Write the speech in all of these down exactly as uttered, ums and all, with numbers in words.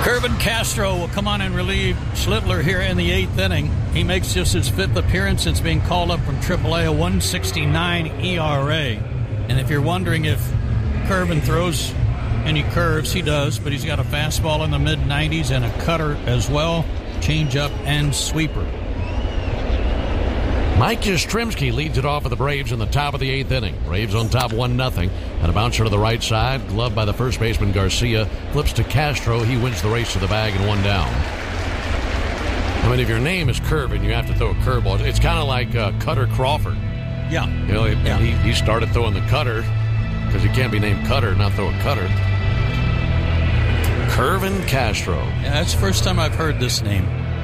Kervin Castro will come on and relieve Schlittler here in the eighth inning. He makes just his fifth appearance since being called up from triple A, a one sixty-nine E R A. And if you're wondering if Kervin throws any curves, he does, but he's got a fastball in the mid nineties and a cutter as well, changeup and sweeper. Mike Yastrzemski leads it off for the Braves in the top of the eighth inning. Braves on top one nothing. And a bouncer to the right side, gloved by the first baseman Garcia, flips to Castro. He wins the race to the bag and one down. I mean, if your name is Kervin, you have to throw a curveball. It's kind of like uh, Cutter Crawford. Yeah. You know, yeah. He, he started throwing the cutter because he can't be named Cutter and not throw a cutter. Kervin Castro. Yeah, that's the first time I've heard this name.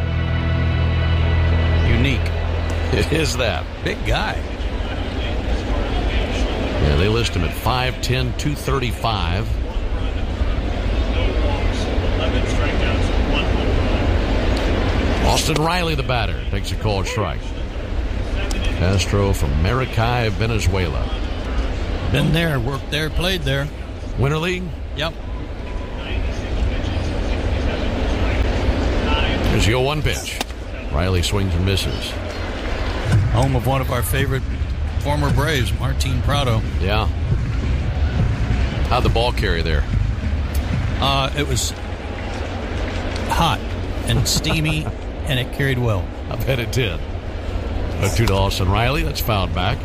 Unique. It is that. Big guy. Yeah, they list him at five ten, two thirty-five. Austin Riley, the batter, takes a called strike. Castro from Maracay, Venezuela. Been there, worked there, played there. Winter League? Yep. Here's the oh one pitch. Riley swings and misses. Home of one of our favorite former Braves, Martin Prado. Yeah. How'd the ball carry there? Uh, it was hot and steamy, and it carried well. I bet it did. A two to Austin Riley. That's fouled back.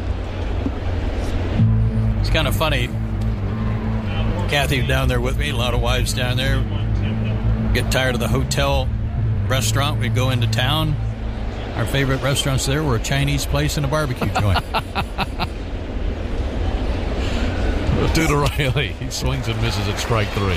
It's kind of funny. Kathy down there with me, a lot of wives down there. Get tired of the hotel restaurant. We'd go into town. Our favorite restaurants there were a Chinese place and a barbecue joint. Two to Riley. He swings and misses at strike three.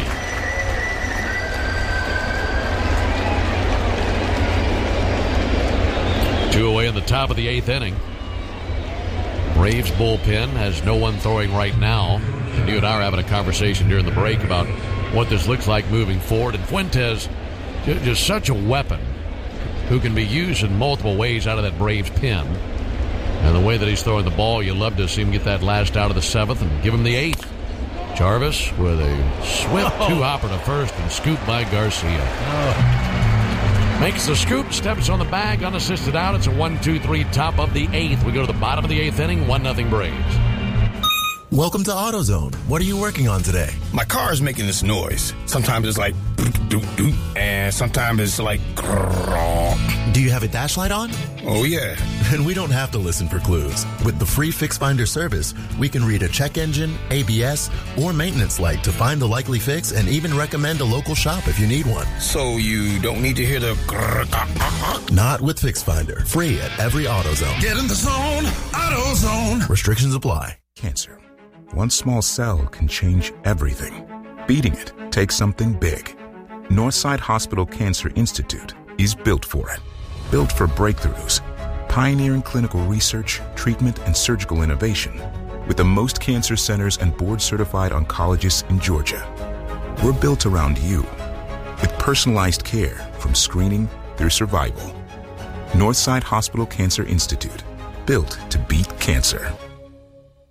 Two away in the top of the eighth inning. Braves bullpen has no one throwing right now. And you and I are having a conversation during the break about what this looks like moving forward. And Fuentes, just such a weapon who can be used in multiple ways out of that Braves pen. And the way that he's throwing the ball, you love to see him get that last out of the seventh and give him the eighth. Jarvis with a swift oh. two-hopper to first and scooped by Garcia. Oh. Makes the scoop, steps on the bag, unassisted out. It's a one two three top of the eighth. We go to the bottom of the eighth inning, one nothing Braves. Welcome to AutoZone. What are you working on today? My car is making this noise. Sometimes it's like doop doop, and sometimes it's like grrr. Do you have a dash light on? Oh, yeah. Then we don't have to listen for clues. With the free Fix Finder service, we can read a check engine, A B S, or maintenance light to find the likely fix and even recommend a local shop if you need one. So you don't need to hear the grrr. Not with Fix Finder. Free at every AutoZone. Get in the zone. AutoZone. Restrictions apply. Cancer. One small cell can change everything. Beating it takes something big. Northside Hospital Cancer Institute is built for it. Built for breakthroughs, pioneering clinical research, treatment, and surgical innovation with the most cancer centers and board-certified oncologists in Georgia. We're built around you with personalized care from screening through survival. Northside Hospital Cancer Institute, built to beat cancer.